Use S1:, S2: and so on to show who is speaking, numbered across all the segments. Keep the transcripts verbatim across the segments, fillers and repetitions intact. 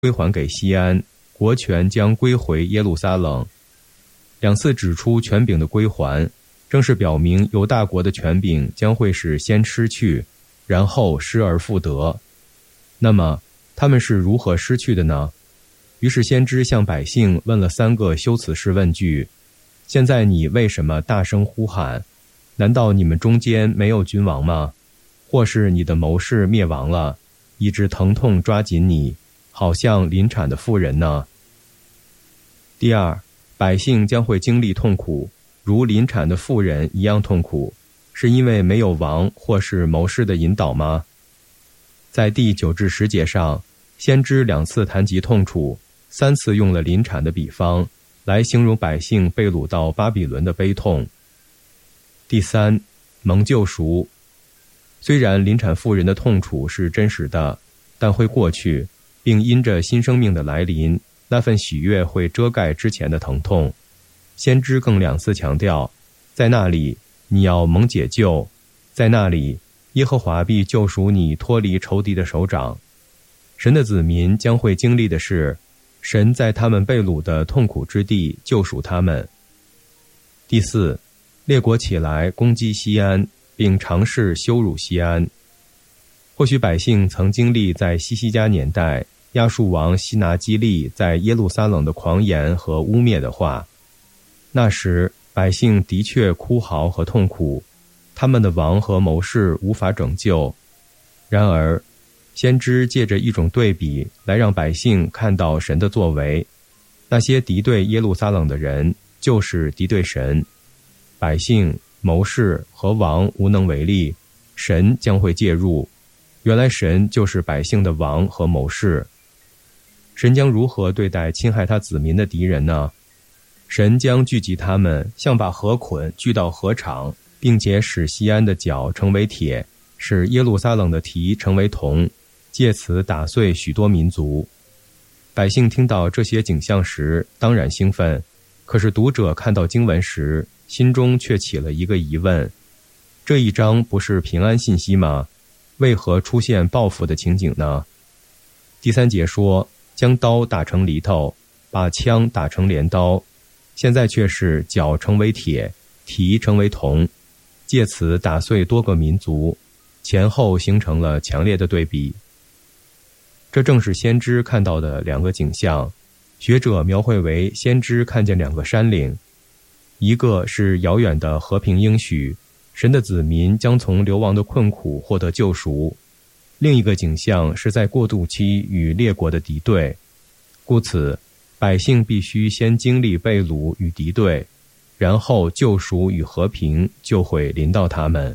S1: 归还给西安，国权将归回耶路撒冷。两次指出权柄的归还，正是表明犹大国的权柄将会是先失去，然后失而复得。那么他们是如何失去的呢？于是先知向百姓问了三个修辞式问句：现在你为什么大声呼喊？难道你们中间没有君王吗？或是你的谋士灭亡了，以致疼痛抓紧你，好像临产的妇人呢？第二，百姓将会经历痛苦，如临产的妇人一样痛苦，是因为没有王或是谋士的引导吗？在第九至十节上，先知两次谈及痛楚，三次用了临产的比方，来形容百姓被掳到巴比伦的悲痛。第三，蒙救赎。虽然临产妇人的痛楚是真实的，但会过去，并因着新生命的来临，那份喜悦会遮盖之前的疼痛。先知更两次强调，在那里你要蒙解救，在那里耶和华必救赎你脱离仇敌的手掌。神的子民将会经历的是，神在他们被掳的痛苦之地救赎他们。第四，列国起来攻击西安，并尝试羞辱西安。或许百姓曾经历在西西家年代亚述王西拿基利在耶路撒冷的狂言和污蔑的话，那时百姓的确哭嚎和痛苦，他们的王和谋士无法拯救。然而先知借着一种对比来让百姓看到神的作为，那些敌对耶路撒冷的人就是敌对神，百姓、谋士和王无能为力，神将会介入。原来神就是百姓的王和谋士。神将如何对待侵害他子民的敌人呢？神将聚集他们，像把河捆聚到河场，并且使西安的脚成为铁，使耶路撒冷的蹄成为铜，借此打碎许多民族。百姓听到这些景象时当然兴奋，可是读者看到经文时心中却起了一个疑问：这一章不是平安信息吗？为何出现报复的情景呢？第三节说，将刀打成犁头，把枪打成镰刀，现在却是脚成为铁，蹄成为铜，借此打碎多个民族，前后形成了强烈的对比。这正是先知看到的两个景象，学者描绘为先知看见两个山岭，一个是遥远的和平应许，神的子民将从流亡的困苦获得救赎；另一个景象是在过渡期与列国的敌对。故此，百姓必须先经历被掳与敌对，然后救赎与和平就会临到他们。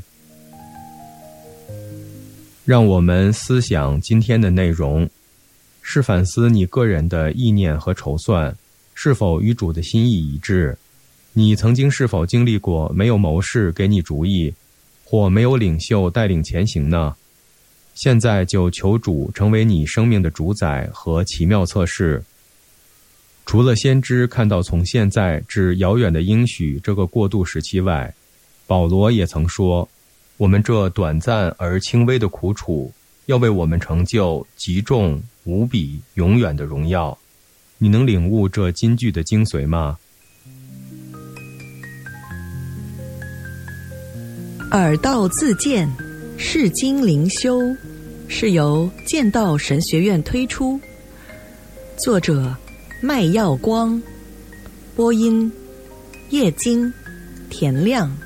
S1: 让我们思想今天的内容，是反思你个人的意念和筹算是否与主的心意一致。你曾经是否经历过没有谋士给你主意，或没有领袖带领前行呢？现在就求主成为你生命的主宰和奇妙测试。除了先知看到从现在至遥远的应许这个过渡时期外，保罗也曾说，我们这短暂而轻微的苦楚，要为我们成就极重无比永远的荣耀。你能领悟这金句的精髓吗？
S2: 耳道自荐，释经灵修，是由剑道神学院推出，作者麦耀光，播音叶金、田亮。